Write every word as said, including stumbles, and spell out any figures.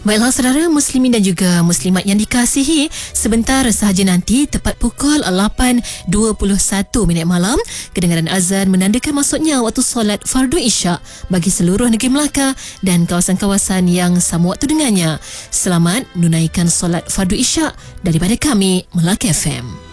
Baiklah saudara muslimin dan juga muslimat yang dikasihi, sebentar sahaja nanti tepat pukul lapan dua puluh satu minit malam, kedengaran azan menandakan masuknya waktu solat fardu isyak bagi seluruh negeri Melaka dan kawasan-kawasan yang sama waktu dengannya. Selamat menunaikan solat fardu isyak daripada kami Melaka F M.